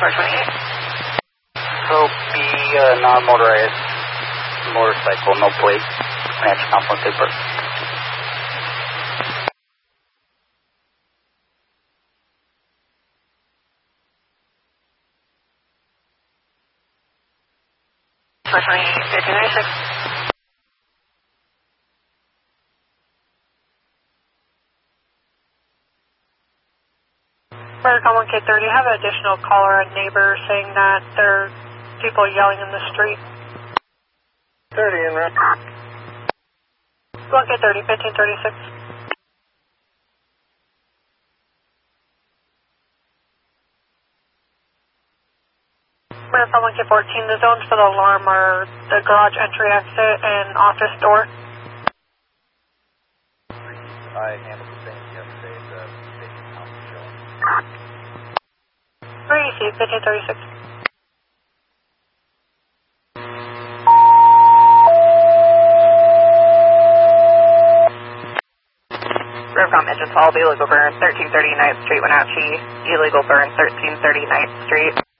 428. So be non-motorized motorcycle, no plate, match compound paper. Verticom 1K30, have an additional caller, a neighbor, saying that there are people yelling in the street. 30 in there. 1K30, 1536. Verify 1K14, the zones for the alarm are the garage entry exit and office door. I handled the same yesterday at the station house showing. Where do you see 1536? Rivercom engine fault, illegal burn, 1330 9th Street, Wenatchee. Illegal burn, 1330 9th Street.